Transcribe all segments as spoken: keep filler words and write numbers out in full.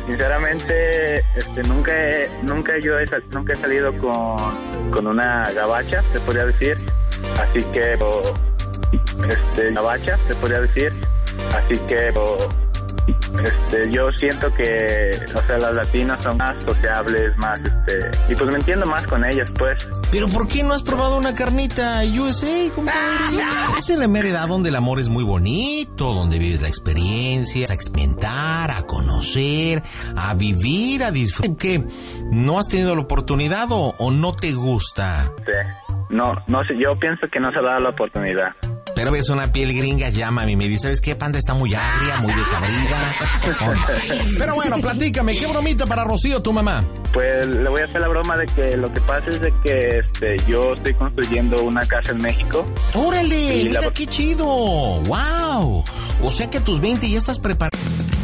Sinceramente, este, nunca he, nunca yo he, nunca he salido con, con una gabacha, se podría decir. Así que, o, este, gabacha, se podría decir. Así que, o, este, yo siento que, o sea, las latinas son más sociables, más, este, y pues me entiendo más con ellas, pues. Pero ¿por qué no has probado una carnita U S A, compadre? Es en la mera edad donde el amor es muy bonito, donde vives la experiencia, a experimentar, a conocer, a vivir, a disfrutar. ¿Qué? ¿No has tenido la oportunidad o, o no te gusta? Sí. No, no sé, yo pienso que no se ha dado la oportunidad. Pero ves una piel gringa, llámame y me dice, ¿sabes qué? Panda está muy agria, muy desabrida. Pero bueno, platícame, ¿qué bromita para Rocío, tu mamá? Pues le voy a hacer la broma de que lo que pasa es de que este, yo estoy construyendo una casa en México. ¡Órale! Mira la... qué chido. ¡Wow! O sea que a tus veinte ya estás preparado.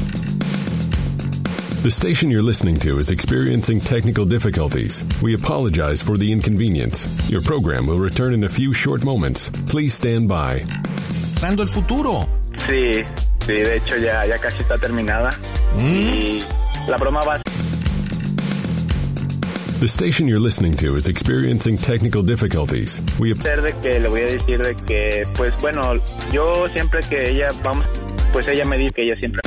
The station you're listening to is experiencing technical difficulties. We apologize for the inconvenience. Your program will return in a few short moments. Please stand by. ¿Dando el futuro? Sí, sí, de hecho ya, ya casi está terminada. ¿Mm? Y la broma va a... The station you're listening to is experiencing technical difficulties. We ser de que le voy a decir de que, pues bueno, yo siempre que ella, vamos, pues ella me dice que ella siempre...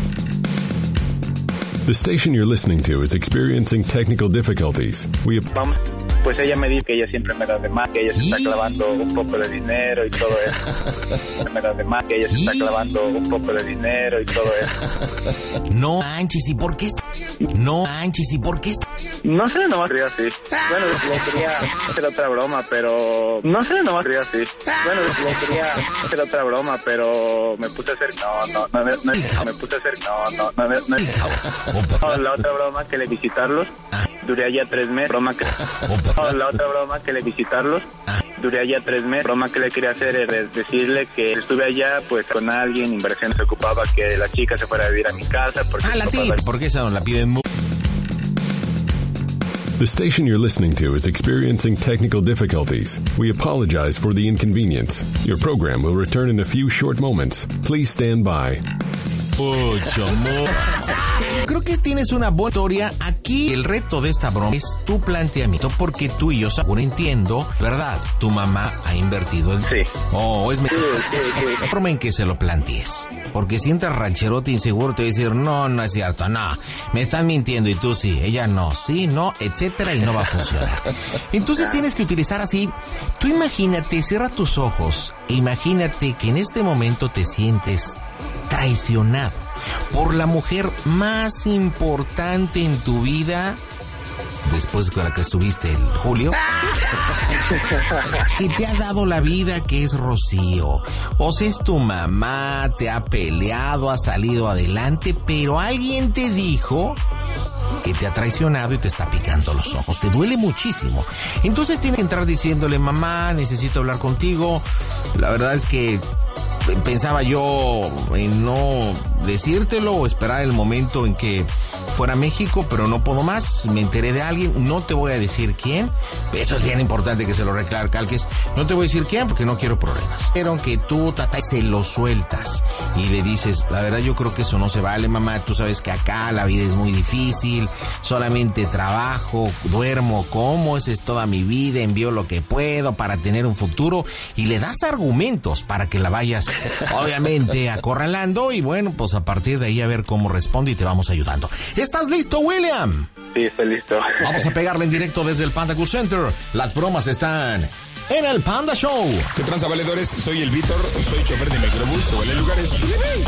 The station you're listening to is experiencing technical difficulties. We Vamos, pues ella me dice que ella siempre me da de más, que ella se está clavando un poco de dinero y todo eso. Me da de más, que ella se está clavando un poco de dinero y todo eso. No manches, ¿y por qué? No manches, ¿y por qué? No sé, nomás río así. Bueno, le quería hacer otra broma, pero... No sé, nomás río así. Bueno, le quería hacer otra broma, pero me puse a hacer... No, no, no, no, no me puse a hacer... No, no, no, no, no. No, la otra broma que le visitarlos, duré allá tres meses. Broma que... No, la otra broma que le visitarlos, duré allá tres meses. Broma que le quería hacer es decirle que estuve allá, pues, con alguien, inversión se ocupaba que la chica se fuera a vivir a mi casa. Porque ah, la tip, porque esa no la piden mucho. The station you're listening to is experiencing technical difficulties. We apologize for the inconvenience. Your program will return in a few short moments. Please stand by. Oh, amor. Creo que tienes una buena historia. Aquí el reto de esta broma es tu planteamiento, porque tú y yo seguro entiendo, ¿verdad? Tu mamá ha invertido en... Sí. Oh, es mejor. Sí, sí, sí. La forma en que se lo plantees. Porque si entras rancherote inseguro, te va a decir, no, no es cierto, no, me están mintiendo y tú sí, ella no, sí, no, etcétera, y no va a funcionar. Entonces tienes que utilizar así, tú imagínate, cierra tus ojos, e imagínate que en este momento te sientes traicionado por la mujer más importante en tu vida, después con la que estuviste en julio, que te ha dado la vida, que es Rocío. O sea, es tu mamá, te ha peleado, ha salido adelante, pero alguien te dijo que te ha traicionado y te está picando los ojos. Te duele muchísimo. Entonces tienes que entrar diciéndole, mamá, necesito hablar contigo. La verdad es que pensaba yo en no decírtelo o esperar el momento en que fuera a México, pero no puedo más. Me enteré de alguien, no te voy a decir quién. Eso es bien importante que se lo recalques. No te voy a decir quién porque no quiero problemas. Pero que tú, tata, se lo sueltas y le dices, la verdad yo creo que eso no se vale, mamá. Tú sabes que acá la vida es muy difícil. Solamente trabajo, duermo, como, esa es toda mi vida. Envío lo que puedo para tener un futuro. Y le das argumentos para que la vayas, obviamente, acorralando. Y bueno, pues a partir de ahí a ver cómo responde y te vamos ayudando. ¿Estás listo, William? Sí, estoy listo. Vamos a pegarle en directo desde el Panda Cool Center. Las bromas están en el Panda Show. ¿Qué tranza, valedores? Soy el Víctor, soy chofer de microbús, ¿vale lugares?